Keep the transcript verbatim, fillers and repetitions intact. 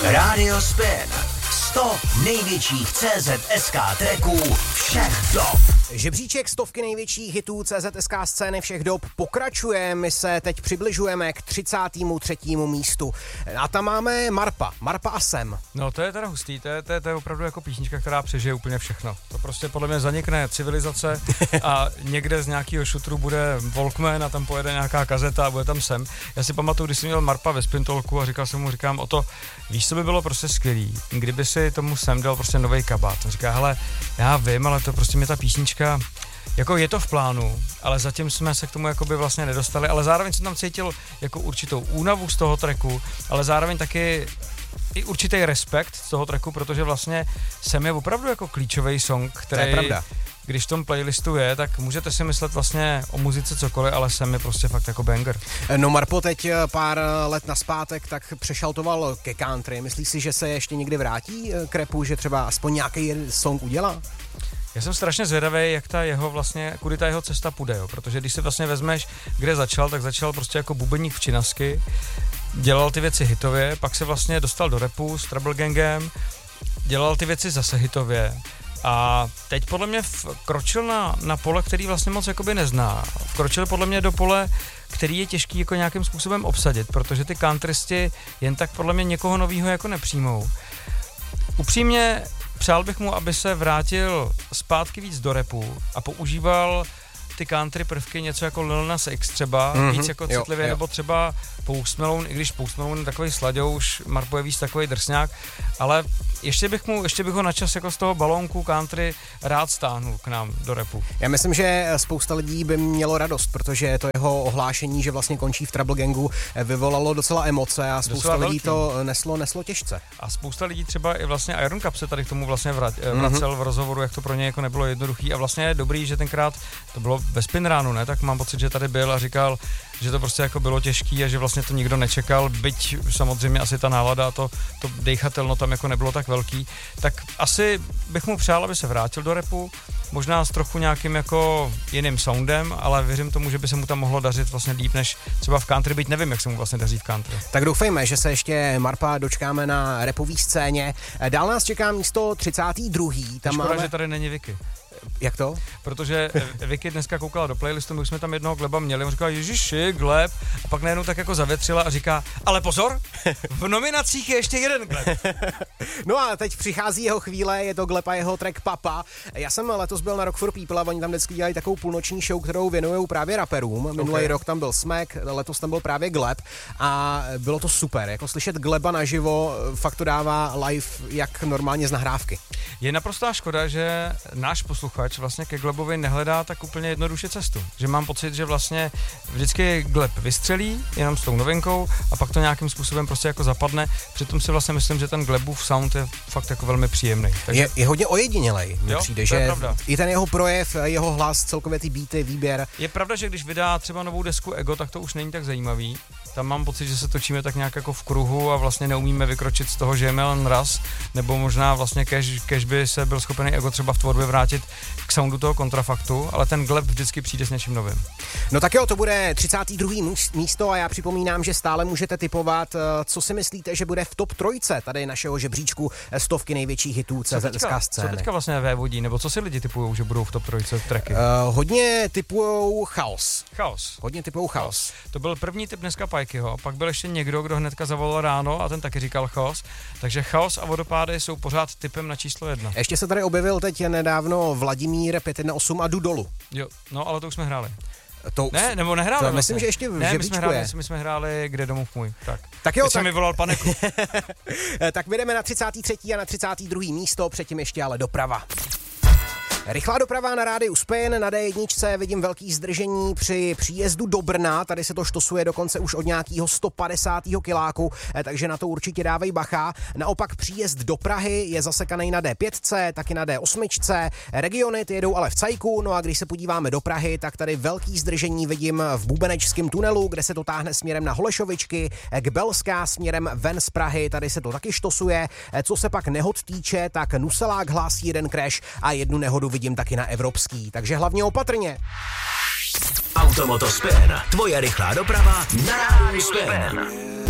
Radio Spin. sto největších C Z S K tracků všech dob. Žebříček stovky největších hitů C Z S K scény všech dob pokračuje. My se teď přibližujeme k třicátému třetímu místu. A tam máme Marpa. Marpa a Sam. No to je teda hustý, to je, to je, to je opravdu jako písnička, která přežije úplně všechno. To prostě podle mě zanikne civilizace a někde z nějakého šutru bude Walkman a tam pojede nějaká kazeta a bude tam Sam. Já si pamatuju, když jsem měl Marpa ve Spintolku a říkal jsem mu, říkám o to, víš, co by bylo prostě skvělý, kdyby si tomu Sam dal prostě novej kabát. On říká, hele, já vím, ale to prostě mě ta písnička jako je to v plánu, ale zatím jsme se k tomu jakoby vlastně nedostali, ale zároveň jsem tam cítil jako určitou únavu z toho tracku, ale zároveň taky i určitý respekt z toho tracku, protože vlastně Sam je opravdu jako klíčový song, který, když v tom playlistu je, tak můžete si myslet vlastně o muzice cokoliv, ale Sam je prostě fakt jako banger. No Marpo teď pár let naspátek tak přešaltoval ke country. Myslíš si, že se ještě někdy vrátí k rapu, že třeba aspoň nějaký song udělá? Já jsem strašně zvědavý, jak ta jeho vlastně, kudy ta jeho cesta půjde, jo? Protože když si vlastně vezmeš, kde začal, tak začal prostě jako bubeník v Činasky, dělal ty věci hitově, pak se vlastně dostal do rapu s Trouble Gangem, dělal ty věci zase hitově a teď podle mě vkročil na, na pole, který vlastně moc jakoby nezná. Vkročil podle mě do pole, který je těžký jako nějakým způsobem obsadit, protože ty countrysti jen tak podle mě někoho novýho jako nepřijmou. Upřímně přál bych mu, aby se vrátil zpátky víc do rapu a používal ty country prvky něco jako Lil Nas X třeba, mm-hmm, víc jako citlivě, jo, jo. Nebo třeba Post Malone, i když Post Malone je takový slaďouš, Marpo je víc takový drsňák, ale ještě bych mu, ještě bych ho načas jako z toho balónku country rád stáhnul k nám do rapu. Já myslím, že spousta lidí by mělo radost, protože to jeho ohlášení, že vlastně končí v Trouble Gangu, vyvolalo docela emoce a spousta lidí to neslo, neslo těžce. A spousta lidí třeba i vlastně Iron Cup se tady k tomu vlastně vracel mm-hmm. v rozhovoru, jak to pro ně jako nebylo jednoduchý a vlastně je dobrý, že tenkrát to bylo ve Spin ránu, ne, tak mám pocit, že tady byl a říkal, že to prostě jako bylo těžký a že vlastně to nikdo nečekal, byť samozřejmě asi ta nálada a to, to dejchatelno tam jako nebylo tak velký, tak asi bych mu přál, aby se vrátil do rapu, možná s trochu nějakým jako jiným soundem, ale věřím tomu, že by se mu tam mohlo dařit vlastně líp než třeba v country, byť nevím, jak se mu vlastně daří v country. Tak doufejme, že se ještě Marpa dočkáme na rapový scéně. Dál nás čeká místo třicátý druhý Tam škoda, máme... že tady není Vicky. Jak to? Protože Vicky dneska koukala do playlistu, my už jsme tam jednoho Gleba měli, on říkal, ježiši, Gleb, a pak najednou tak jako zavětřila a říká, ale pozor, v nominacích je ještě jeden Gleb. No a teď přichází jeho chvíle, je to Gleb a jeho track Papa. Já jsem letos byl na Rock for People a oni tam vždycky dělají takovou půlnoční show, kterou věnují právě raperům. Minulý okay. rok tam byl Smack, letos tam byl právě Gleb a bylo to super. Jako slyšet Gleba naživo, fakt to dává live jak normálně z nahrávky. Je naprostá škoda, že náš posluchač vlastně ke Glebovi nehledá tak úplně jednoduše cestu. Že mám pocit, že vlastně vždycky Gleb vystřelí jenom s tou novinkou a pak to nějakým způsobem prostě jako zapadne. Přitom si vlastně myslím, že ten Glebův sound je fakt jako velmi příjemný. Takže... Je, je hodně ojedinělej, mi přijde, že pravda. I ten jeho projev, jeho hlas, celkově ty beaty, výběr. Je pravda, že když vydá třeba novou desku Ego, tak to už není tak zajímavý. Tam mám pocit, že se točíme tak nějak jako v kruhu a vlastně neumíme vykročit z toho, že je jen raz, nebo možná vlastně kež, kež by se byl schopený Ego třeba v tvorbě vrátit k soundu toho kontrafaktu, ale ten Gleb vždycky přijde s něčím novým. No tak jo, to bude třicáté druhé místo a já připomínám, že stále můžete tipovat, co si myslíte, že bude v top trojce tady našeho žebříčku stovky největších hitů C Z S K scény. Co teďka vlastně vévodí, nebo co si lidi tipujou, že budou v top trojce tracky? Uh, hodně tipujou Chaos. Chaos. Hodně tipujou Chaos. To byl první tip dneska Pajkyho, pak byl ještě někdo, kdo hnedka zavolal ráno a ten taky říkal Chaos, takže Chaos a Vodopády jsou pořád tipem na číslo jedna. Ještě se tady objevil teď nedávno Vladimír pět jedna osm a jdu dolů. Jo, no ale to už jsme hráli. To, ne, nebo nehráli to vlastně. Myslím, že ještě v ne, my jsme, hráli, je. my jsme hráli Kde domov můj. Tak, tak jo, teď tak... mi volal paniku. Tak jdeme na třicáté třetí a na třicáté druhé místo, předtím ještě ale doprava. Rychlá doprava na rádiu Spin, na dé jedna vidím velký zdržení při příjezdu do Brna, tady se to štosuje dokonce už od nějakého sto padesátého kiláku, takže na to určitě dávej bacha. Naopak příjezd do Prahy je zasekaný na dé pět, taky na dé osm, regiony ty jedou ale v cajku, no a když se podíváme do Prahy, tak tady velký zdržení vidím v Bubenečském tunelu, kde se to táhne směrem na Holešovičky, k Belská směrem ven z Prahy, tady se to taky štosuje. Co se pak nehod týče, tak Nuselák hlásí jeden crash a jednu nehodu vidím taky na Evropský, takže hlavně opatrně. Automoto Spin, tvoje rychlá doprava na rádiu Spin.